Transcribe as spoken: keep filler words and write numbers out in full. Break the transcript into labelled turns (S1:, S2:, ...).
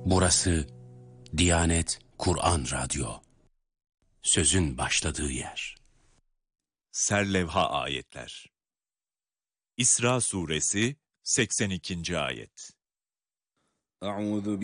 S1: Burası Diyanet Kur'an Radyo. Sözün başladığı yer.
S2: Serlevha ayetler. İsra suresi seksen ikinci ayet.
S3: Euzu